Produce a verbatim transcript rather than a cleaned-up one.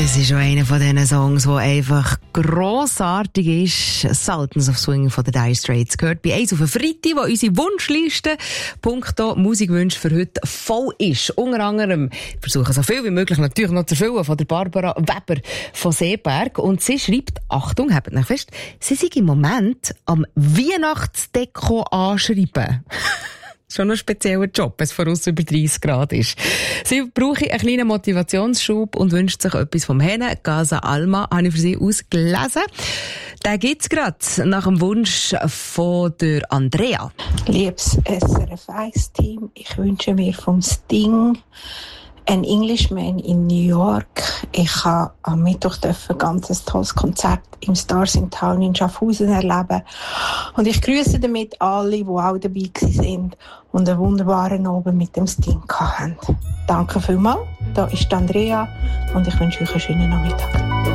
Das ist schon einer von diesen Songs, der einfach grossartig ist. Sultans of Swing von den Dire Straits gehört bei eins auf den Freitag, wo unsere Wunschliste punkto Musikwünsche für heute voll ist. Unter anderem versuchen so viel wie möglich natürlich noch zu erfüllen von der Barbara Weber von Seeberg. Und sie schreibt, Achtung, habt euch fest, sie sei im Moment am Weihnachtsdeko anschreiben. Schon ein spezieller Job, wenn es voraus über dreißig Grad ist. Sie brauche einen kleinen Motivationsschub und wünscht sich etwas vom Henne. Casa Alma habe ich für sie ausgelesen. Den gibt's gerade nach dem Wunsch von der Andrea. Liebes S R F eins Team, ich wünsche mir vom Sting An Englishman in New York. Ich habe am Mittwoch ein ganz tolles Konzert im Stars in Town in Schaffhausen erleben. Und ich grüße damit alle, die auch dabei waren und einen wunderbaren Abend mit dem Sting hatten. Danke vielmals. Da ist Andrea und ich wünsche euch einen schönen Nachmittag.